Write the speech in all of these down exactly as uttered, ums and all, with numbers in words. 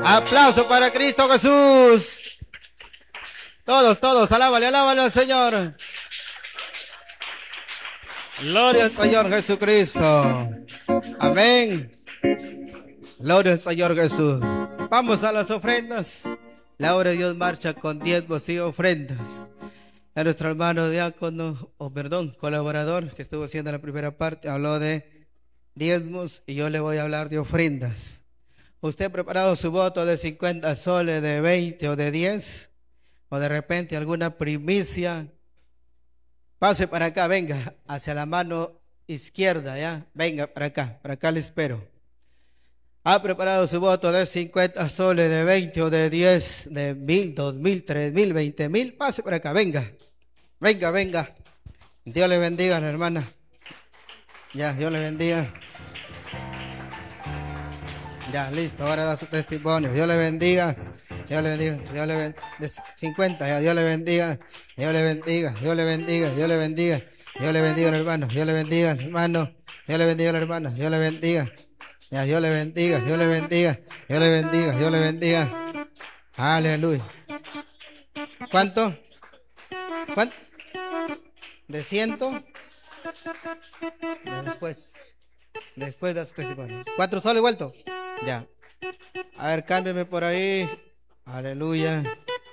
Aplauso para Cristo Jesús. Todos, todos, alábale, alábale al Señor. Gloria al Señor Jesucristo. Amén. Gloria al Señor Jesús. Vamos a las ofrendas. La obra de Dios marcha con diezmos y ofrendas. A nuestro hermano diácono, o oh, perdón, colaborador que estuvo haciendo la primera parte, habló de diezmos y yo le voy a hablar de ofrendas. ¿Usted ha preparado su voto de cincuenta soles, de veinte o de diez? O de repente alguna primicia. Pase para acá, venga, hacia la mano izquierda, ya. Venga para acá, para acá le espero. ¿Ha preparado su voto de cincuenta soles, de veinte o de diez, de mil, dos mil, tres mil, veinte mil? Pase para acá, venga. Venga, venga. Dios le bendiga, la hermana. Ya, Dios le bendiga. Ya, listo, ahora da su testimonio. Dios le bendiga. Dios le bendiga. Dios le bendiga. cincuenta, ya, Dios le bendiga. Dios le bendiga. Dios le bendiga. Dios le bendiga. Dios le bendiga al hermano. Dios le bendiga al hermano. Dios le bendiga a la hermana. Dios le bendiga. Ya, Dios le bendiga. Dios le bendiga. Dios le bendiga. Dios le bendiga. Aleluya. ¿Cuánto? ¿Cuánto? ¿De ciento? Después. Después de su testimonio. ¿Cuatro soles vuelto? Ya. A ver, cámbiame por ahí. Aleluya.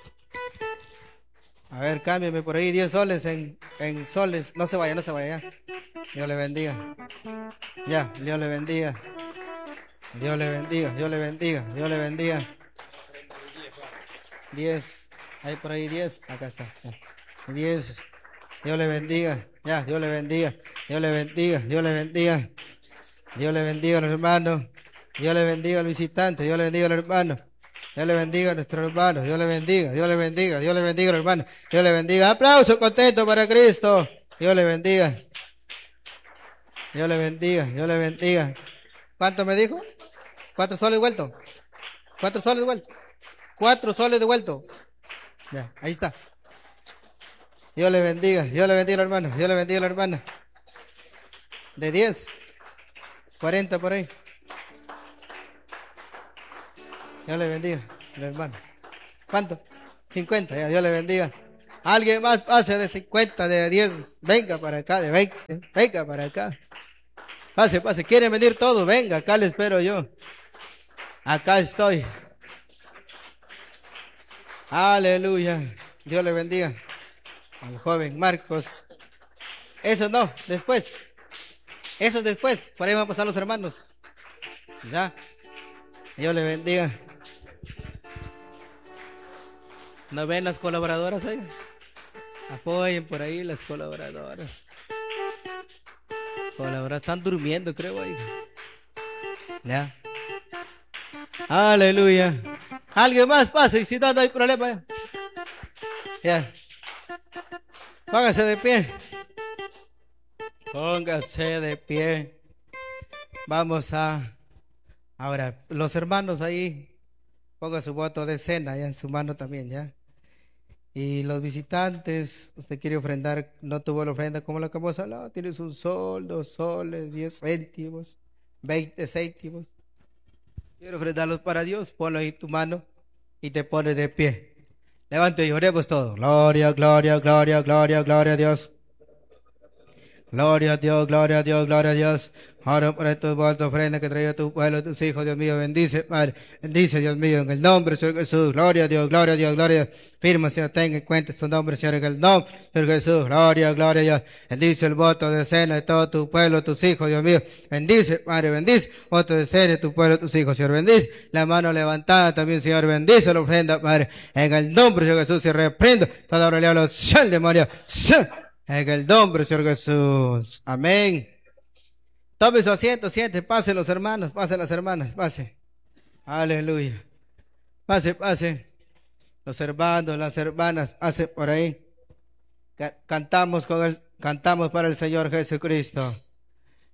A ver, cámbiame por ahí diez soles en, en soles. No se vaya, no se vaya. Dios le bendiga. Ya, Dios le bendiga. Dios le bendiga, Dios le bendiga, Dios le bendiga. diez. Hay por ahí diez. Acá está. diez. Dios le bendiga. Ya, Dios le bendiga. Dios le bendiga, Dios le bendiga. Dios le bendiga a los hermanos. Dios le bendiga al visitante. Dios le bendiga al hermano. Dios le bendiga a nuestros hermanos. Dios le bendiga. Dios le bendiga. Dios le bendiga al hermano. Dios le bendiga. Aplauso contento para Cristo. Dios le bendiga. Dios le bendiga. Dios le bendiga. ¿Cuánto me dijo? Cuatro soles de vuelto. Cuatro soles de vuelto. Cuatro soles de vuelto. Ya, ahí está. Dios le bendiga. Dios le bendiga al hermano. Dios le bendiga a la hermana. De diez. cuarenta por ahí. Dios le bendiga, el hermano. ¿Cuánto? cincuenta, ya, Dios le bendiga. Alguien más pase de cincuenta, de diez. Venga para acá, de veinte. Venga para acá. Pase, pase. ¿Quieren venir todos? Venga, acá les espero yo. Acá estoy. Aleluya. Dios le bendiga al joven Marcos. Eso no, después. Eso después. Por ahí van a pasar los hermanos. Ya. Dios le bendiga. ¿No ven las colaboradoras ahí? Apoyen por ahí las colaboradoras. Colaboradoras están durmiendo, creo ahí. Ya. Aleluya. Alguien más pase y si no, no hay problema. Ya. Póngase de pie. Póngase de pie. Vamos a ahora, los hermanos ahí, ponga su voto de cena ya en su mano también, ya. Y los visitantes, usted quiere ofrendar, no tuvo la ofrenda como la que hemos hablado, tienes un sol, dos soles, diez céntimos, veinte céntimos. Quiero ofrendarlos para Dios, ponlo ahí en tu mano y te pones de pie. Levante y oremos todos. Gloria, gloria, gloria, gloria, gloria a Dios. Gloria a Dios, gloria a Dios, gloria a Dios. Ahora por estos bolsos ofrenda que traía tu pueblo, tus hijos, Dios mío, bendice, Padre, bendice, Dios mío, en el nombre, Señor Jesús, gloria a Dios, gloria a Dios, gloria a Dios, firma, Señor, tenga en cuenta tu nombre, Señor, en el nombre, Señor Jesús, gloria, gloria a Dios, bendice el voto de cena de todo tu pueblo, tus hijos, Dios mío, bendice, Padre, bendice, voto de cena de tu pueblo, tus hijos, Señor, bendice, la mano levantada también, Señor, bendice la ofrenda, Padre, en el nombre, Señor Jesús, y reprendo toda hora le hablo, el demonio, en el nombre, Señor Jesús, amén. Tome su asiento, siente, pase los hermanos, pase las hermanas, pase. Aleluya. Pase, pase. Los hermanos, las hermanas, pase por ahí. Cantamos con el, cantamos para el Señor Jesucristo.